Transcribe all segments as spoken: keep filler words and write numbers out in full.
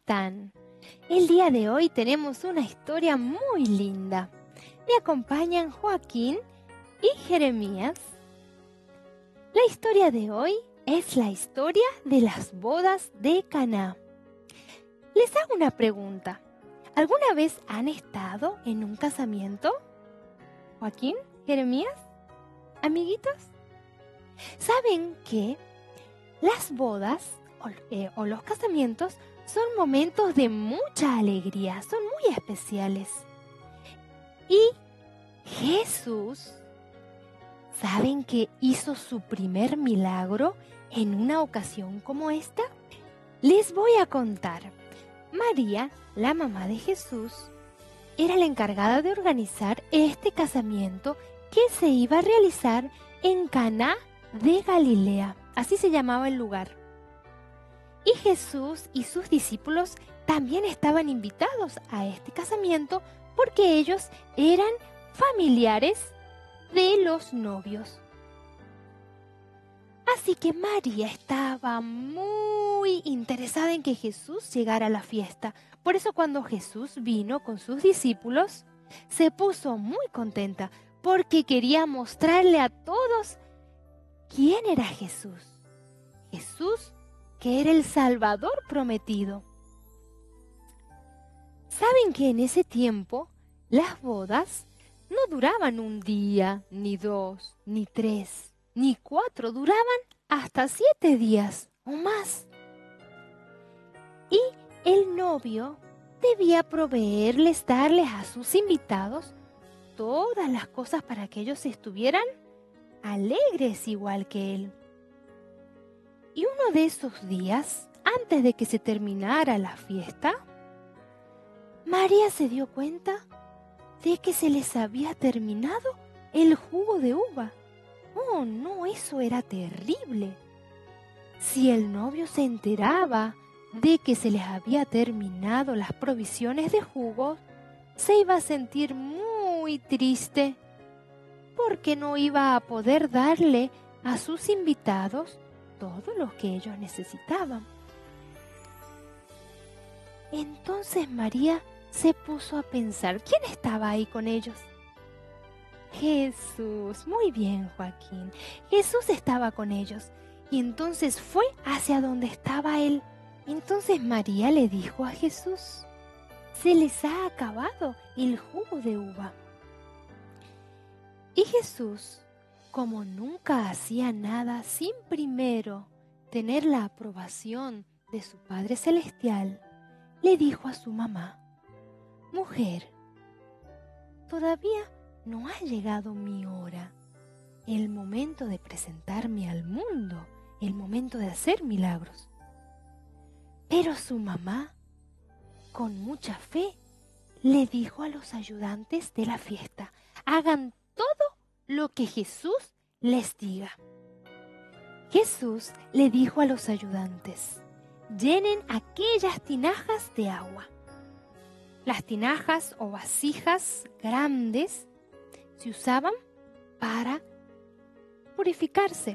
están? El día de hoy tenemos una historia muy linda. Me acompañan Joaquín y Jeremías. La historia de hoy es la historia de las bodas de Caná. Les hago una pregunta. ¿Alguna vez han estado en un casamiento? Joaquín, Jeremías, amiguitos. ¿Saben que las bodas o, eh, o los casamientos son momentos de mucha alegría, son muy especiales? Y Jesús, ¿saben que hizo su primer milagro en una ocasión como esta? Les voy a contar. María, la mamá de Jesús, era la encargada de organizar este casamiento que se iba a realizar en Caná de Galilea. Así se llamaba el lugar. Y Jesús y sus discípulos también estaban invitados a este casamiento porque ellos eran familiares de los novios. Así que María estaba muy interesada en que Jesús llegara a la fiesta. Por eso cuando Jesús vino con sus discípulos, se puso muy contenta porque quería mostrarle a todos quién era Jesús. Jesús, que era el Salvador prometido. ¿Saben que en ese tiempo las bodas no duraban un día, ni dos, ni tres, ni cuatro? Duraban hasta siete días o más. Y el novio debía proveerles, darles a sus invitados todas las cosas para que ellos estuvieran alegres igual que él. Y uno de esos días, antes de que se terminara la fiesta, María se dio cuenta de que se les había terminado el jugo de uva. Oh, no, eso era terrible. Si el novio se enteraba de que se les había terminado las provisiones de jugo, se iba a sentir muy triste, porque no iba a poder darle a sus invitados todo lo que ellos necesitaban. Entonces María se puso a pensar, ¿quién estaba ahí con ellos? Jesús. Muy bien, Joaquín. Jesús estaba con ellos y entonces fue hacia donde estaba él. Entonces María le dijo a Jesús, se les ha acabado el jugo de uva. Y Jesús, como nunca hacía nada sin primero tener la aprobación de su Padre Celestial, le dijo a su mamá, mujer, todavía no ha llegado mi hora, el momento de presentarme al mundo, el momento de hacer milagros. Pero su mamá, con mucha fe, le dijo a los ayudantes de la fiesta, hagan todo lo que Jesús les diga. Jesús le dijo a los ayudantes, llenen aquellas tinajas de agua. Las tinajas o vasijas grandes se usaban para purificarse.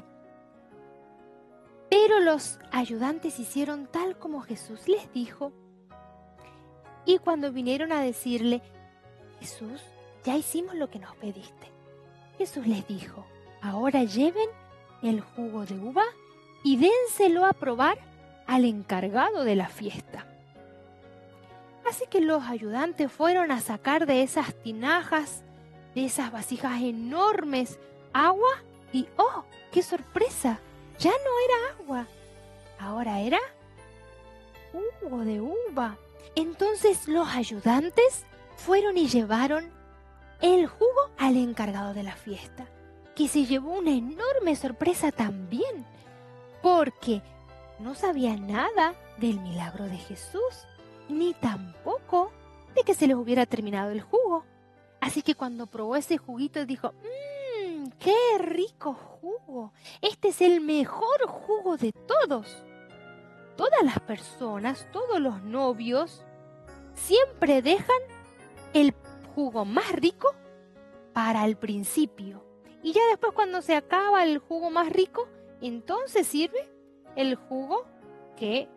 Pero los ayudantes hicieron tal como Jesús les dijo. Y cuando vinieron a decirle, Jesús, ya hicimos lo que nos pediste. Jesús les dijo, ahora lleven el jugo de uva y dénselo a probar al encargado de la fiesta. Así que los ayudantes fueron a sacar de esas tinajas, de esas vasijas enormes, agua y ¡oh, qué sorpresa! Ya no era agua, ahora era jugo de uva. Entonces los ayudantes fueron y llevaron el jugo al encargado de la fiesta, que se llevó una enorme sorpresa también, porque no sabía nada del milagro de Jesús, ni tampoco de que se les hubiera terminado el jugo. Así que cuando probó ese juguito dijo, mmm, qué rico jugo, este es el mejor jugo de todos. Todas las personas, todos los novios, siempre dejan el jugo más rico para el principio. Y ya después cuando se acaba el jugo más rico, entonces sirve el jugo que